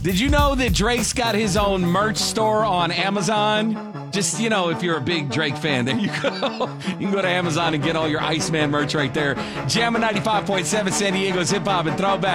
Did you know that Drake's got his own merch store on Amazon? Just, if you're a big Drake fan, there you go. You can go to Amazon and get all your Iceman merch right there. Jammin' 95.7 San Diego's hip-hop and throwback.